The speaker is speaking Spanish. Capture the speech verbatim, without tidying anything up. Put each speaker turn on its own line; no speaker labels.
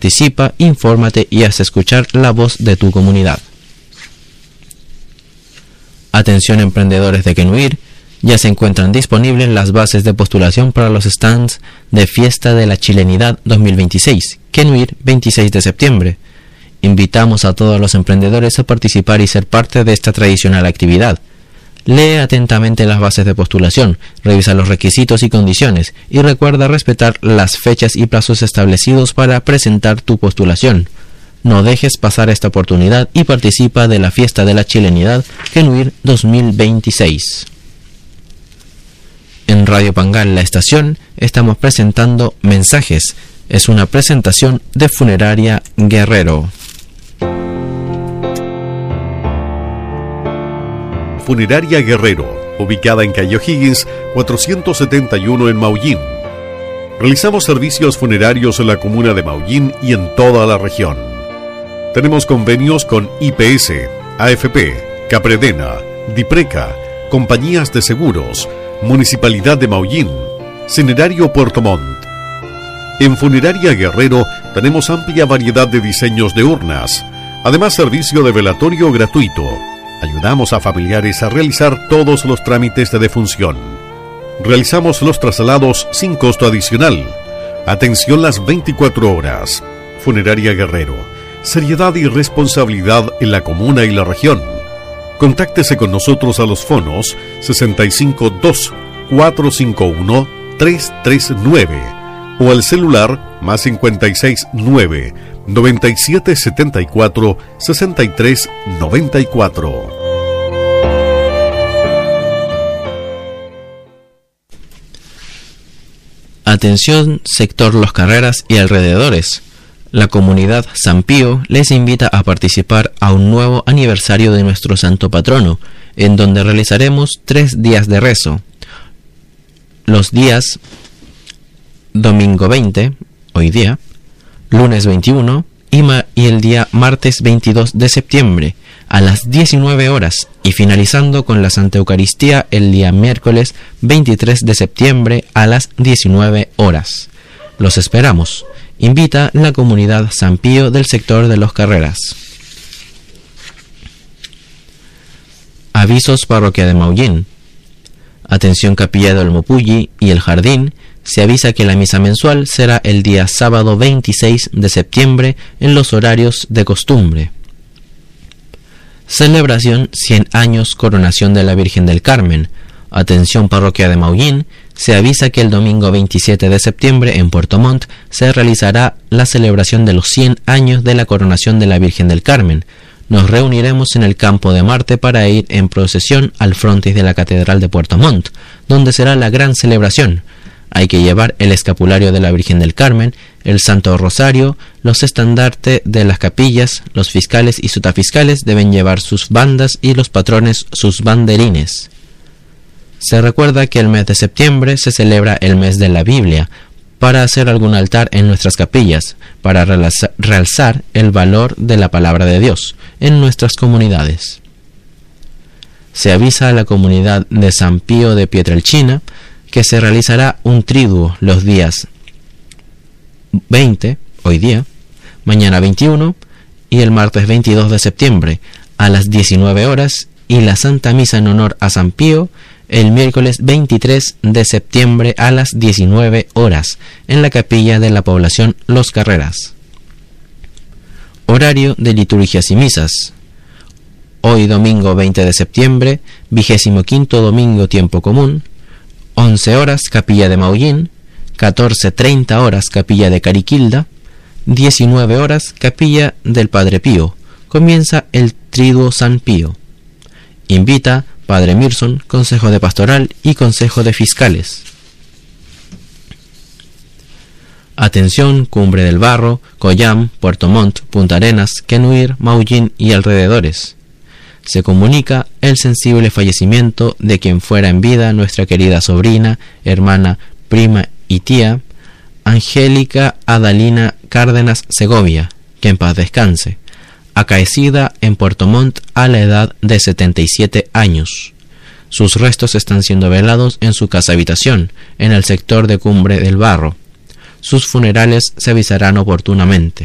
Participa, infórmate y haz escuchar la voz de tu comunidad. Atención emprendedores de Quenuir, ya se encuentran disponibles las bases de postulación para los stands de Fiesta de la Chilenidad dos mil veintiséis, Quenuir, veintiséis de septiembre. Invitamos a todos los emprendedores a participar y ser parte de esta tradicional actividad. Lee atentamente las bases de postulación, revisa los requisitos y condiciones y recuerda respetar las fechas y plazos establecidos para presentar tu postulación. No dejes pasar esta oportunidad y participa de la Fiesta de la Chilenidad Quenuir dos mil veintiséis. En Radio Pangal, la estación, estamos presentando Mensajes. Es una presentación de Funeraria Guerrero.
Funeraria Guerrero, ubicada en calle O'Higgins, cuatrocientos setenta y uno en Maullín. Realizamos servicios funerarios en la comuna de Maullín y en toda la región. Tenemos convenios con I P S, A F P, Capredena, Dipreca, compañías de seguros, Municipalidad de Maullín, Cinerario Puerto Montt. En Funeraria Guerrero tenemos amplia variedad de diseños de urnas, además servicio de velatorio gratuito. Ayudamos a familiares a realizar todos los trámites de defunción. Realizamos los traslados sin costo adicional. Atención las veinticuatro horas. Funeraria Guerrero. Seriedad y responsabilidad en la comuna y la región. Contáctese con nosotros a los fonos sesenta y cinco dos, cuatro cinco uno, tres tres nueve o al celular más cincuenta y seis nueve, noventa y siete setenta y cuatro, sesenta y tres noventa y cuatro.
Atención sector Los Carreras y alrededores. La comunidad San Pío les invita a participar a un nuevo aniversario de nuestro santo patrono, en donde realizaremos tres días de rezo. Los días domingo veinte, hoy día, lunes veintiuno y, ma- y el día martes veintidós de septiembre a las diecinueve horas y finalizando con la Santa Eucaristía el día miércoles veintitrés de septiembre a las diecinueve horas. Los esperamos. Invita la comunidad San Pío del sector de Los Carreras. Avisos Parroquia de Maullín. Atención Capilla del Mopulli y el Jardín. Se avisa que la misa mensual será el día sábado veintiséis de septiembre en los horarios de costumbre. Celebración cien años Coronación de la Virgen del Carmen. Atención Parroquia de Maullín. Se avisa que el domingo veintisiete de septiembre en Puerto Montt se realizará la celebración de los cien años de la Coronación de la Virgen del Carmen. Nos reuniremos en el Campo de Marte para ir en procesión al frontis de la Catedral de Puerto Montt, donde será la gran celebración. Hay que llevar el escapulario de la Virgen del Carmen, el Santo Rosario, los estandartes de las capillas, los fiscales y sotafiscales deben llevar sus bandas y los patrones sus banderines. Se recuerda que el mes de septiembre se celebra el mes de la Biblia, para hacer algún altar en nuestras capillas, para realzar el valor de la palabra de Dios en nuestras comunidades. Se avisa a la comunidad de San Pío de Pietrelcina que se realizará un triduo los días veinte, hoy día, mañana veintiuno y el martes veintidós de septiembre a las diecinueve horas y la Santa Misa en honor a San Pío el miércoles veintitrés de septiembre a las diecinueve horas en la capilla de la población Los Carreras. Horario de liturgias y misas. Hoy domingo veinte de septiembre, vigésimo quinto domingo tiempo común, once horas capilla de Maullín, catorce treinta horas capilla de Cariquilda, diecinueve horas capilla del Padre Pío. Comienza el triduo San Pío. Invita Padre Mirson, Consejo de Pastoral y Consejo de Fiscales. Atención Cumbre del Barro, Coyam, Puerto Montt, Punta Arenas, Quenuir, Maullín y alrededores. Se comunica el sensible fallecimiento de quien fuera en vida nuestra querida sobrina, hermana, prima y tía, Angélica Adalina Cárdenas Segovia, que en paz descanse, acaecida en Puerto Montt a la edad de setenta y siete años. Sus restos están siendo velados en su casa habitación, en el sector de Cumbre del Barro. Sus funerales se avisarán oportunamente.